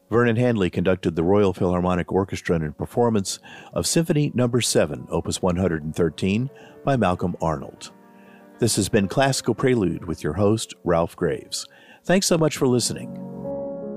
Vernon Handley conducted the Royal Philharmonic Orchestra in performance of Symphony No. 7, Opus 113, by Malcolm Arnold. This has been Classical Prelude with your host, Ralph Graves. Thanks so much for listening.